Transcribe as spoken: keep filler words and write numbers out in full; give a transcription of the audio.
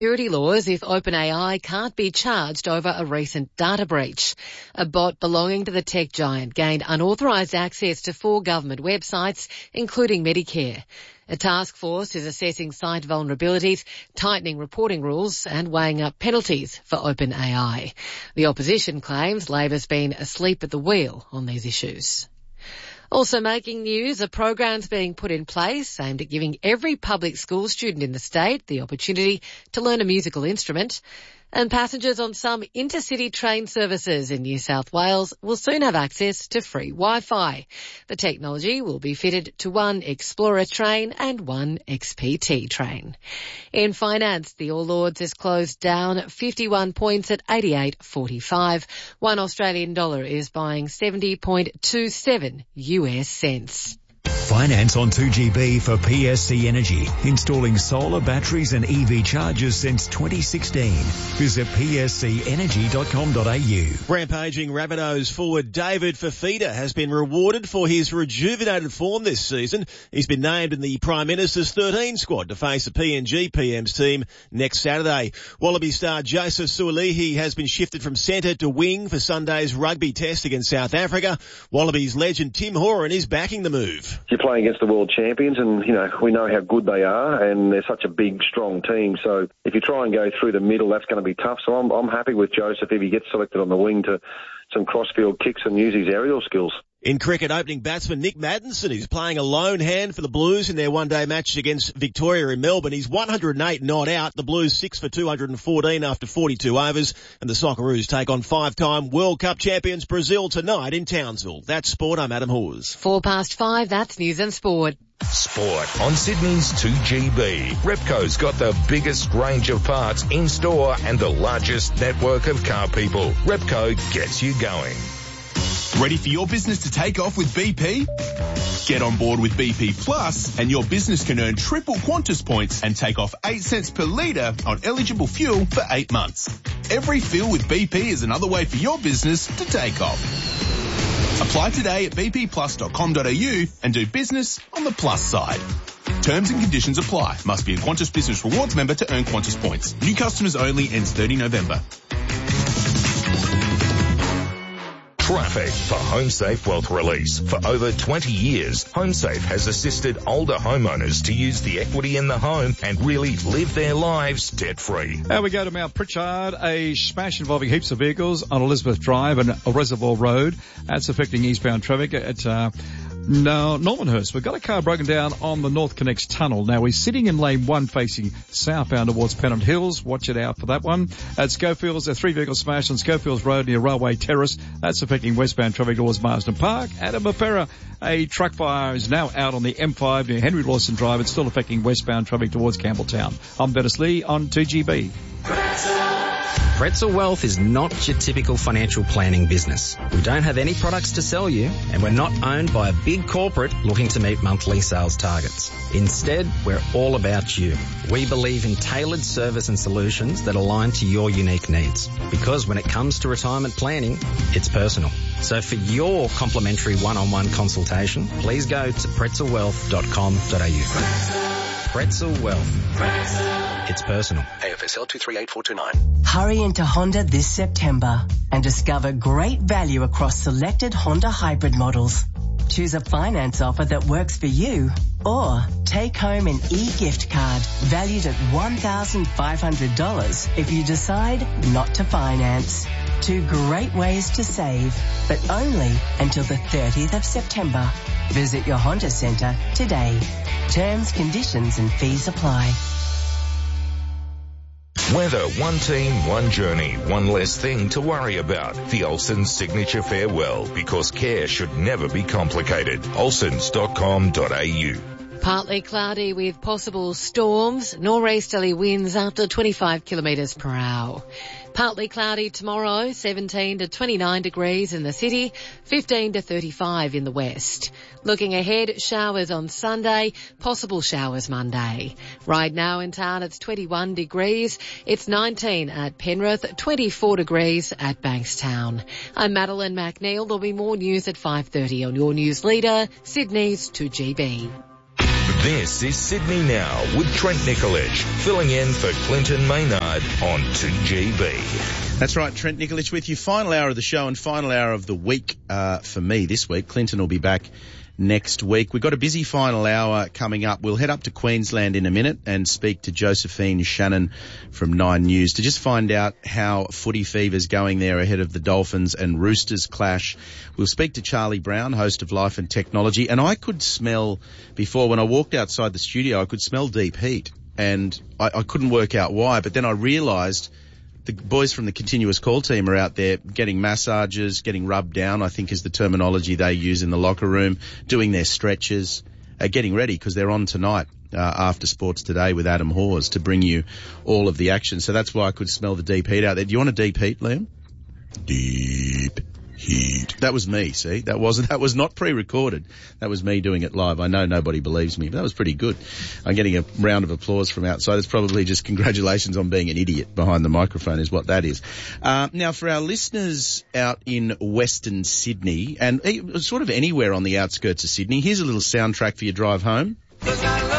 Security laws if OpenAI can't be charged over a recent data breach. A bot belonging to the tech giant gained unauthorised access to four government websites, including Medicare. A task force is assessing site vulnerabilities, tightening reporting rules and weighing up penalties for OpenAI. The opposition claims Labor's been asleep at the wheel on these issues. Also making news, a program's being put in place aimed at giving every public school student in the state the opportunity to learn a musical instrument. And passengers on some intercity train services in New South Wales will soon have access to free Wi-Fi. The technology will be fitted to one Explorer train and one X P T train. In finance, the All Ords is closed down fifty-one points at eighty-eight forty-five. One Australian dollar is buying seventy point two seven U S cents. Finance on two G B for P S C Energy, installing solar batteries and E V chargers since twenty sixteen. Visit p s c energy dot com dot a u. Rampaging Rabbitohs forward David Fifita has been rewarded for his rejuvenated form this season. He's been named in the Prime Minister's thirteen squad to face the P N G P M's team next Saturday. Wallaby star Joseph Sualihi has been shifted from centre to wing for Sunday's rugby test against South Africa. Wallabies legend Tim Horan is backing the move. You're playing against the world champions, and, you know, we know how good they are, and they're such a big, strong team. So if you try and go through the middle, that's going to be tough. So I'm, I'm happy with Joseph if he gets selected on the wing to some crossfield kicks and use his aerial skills. In cricket, opening batsman Nick Maddinson is playing a lone hand for the Blues in their one-day match against Victoria in Melbourne. He's one hundred eight not out. The Blues six for two hundred fourteen after forty-two overs. And the Socceroos take on five-time World Cup champions Brazil tonight in Townsville. That's Sport. I'm Adam Hawes. Four past five, that's News and Sport. Sport on Sydney's two G B. Repco's got the biggest range of parts in store and the largest network of car people. Repco gets you going. Ready for your business to take off with B P? Get on board with B P Plus and your business can earn triple Qantas points and take off eight cents per litre on eligible fuel for eight months. Every fill with B P is another way for your business to take off. Apply today at b p plus dot com dot a u and do business on the plus side. Terms and conditions apply. Must be a Qantas Business Rewards member to earn Qantas points. New customers only, ends thirtieth of November. Traffic for HomeSafe Wealth Release. For over twenty years, HomeSafe has assisted older homeowners to use the equity in the home and really live their lives debt-free. Now we go to Mount Pritchard, a smash involving heaps of vehicles on Elizabeth Drive and a Reservoir Road. That's affecting eastbound traffic at uh, no, Normanhurst. We've got a car broken down on the North Connects Tunnel. Now we're sitting in lane one facing southbound towards Pennant Hills. Watch it out for that one. At Schofields, there are three vehicles smashed on Schofields Road near Railway Terrace. That's affecting westbound traffic towards Marsden Park. At Mapera, a truck fire is now out on the M five near Henry Lawson Drive. It's still affecting westbound traffic towards Campbelltown. I'm Dennis Lee on two G B. Pretzel Wealth is not your typical financial planning business. We don't have any products to sell you, and we're not owned by a big corporate looking to meet monthly sales targets. Instead, we're all about you. We believe in tailored service and solutions that align to your unique needs. Because when it comes to retirement planning, it's personal. So for your complimentary one-on-one consultation, please go to pretzel wealth dot com dot a u. Pretzel Wealth. Pretzel. It's personal. A F S L two three eight four two nine. Hurry into Honda this September and discover great value across selected Honda hybrid models. Choose a finance offer that works for you, or take home an e-gift card valued at one thousand five hundred dollars if you decide not to finance. Two great ways to save, but only until the thirtieth of September. Visit your Honda Centre today. Terms, conditions and fees apply. Weather, one team, one journey, one less thing to worry about. The Olsons Signature Farewell, because care should never be complicated. olsons dot com dot a u. Partly cloudy with possible storms, nor'easterly winds up to twenty-five kilometres per hour. Partly cloudy tomorrow, seventeen to twenty-nine degrees in the city, fifteen to thirty-five in the west. Looking ahead, showers on Sunday, possible showers Monday. Right now in town it's twenty-one degrees, it's nineteen at Penrith, twenty-four degrees at Bankstown. I'm Madeline McNeil. There'll be more news at five thirty on your news leader, Sydney's two G B. This is Sydney Now with Trent Nicolich, filling in for Clinton Maynard on two G B. That's right, Trent Nicolich with you. Final hour of the show and final hour of the week uh, for me this week. Clinton will be back next week. We've got a busy final hour coming up. We'll head up to Queensland in a minute and speak to Josephine Shannon from Nine News to just find out how footy fever's going there ahead of the Dolphins and Roosters clash. We'll speak to Charlie Brown, host of Life and Technology, and I could smell, before when I walked outside the studio, I could smell deep heat, and I, I couldn't work out why, but then I realised the boys from the continuous call team are out there getting massages, getting rubbed down, I think is the terminology they use in the locker room, doing their stretches, uh, getting ready because they're on tonight uh, after Sports Today with Adam Hawes to bring you all of the action. So that's why I could smell the deep heat out there. Do you want a deep heat, Liam? Deep heat. That was me, see? That wasn't, that was not pre-recorded. That was me doing it live. I know nobody believes me, but that was pretty good. I'm getting a round of applause from outside. It's probably just congratulations on being an idiot behind the microphone is what that is. Uh, now for our listeners out in Western Sydney and sort of anywhere on the outskirts of Sydney, here's a little soundtrack for your drive home.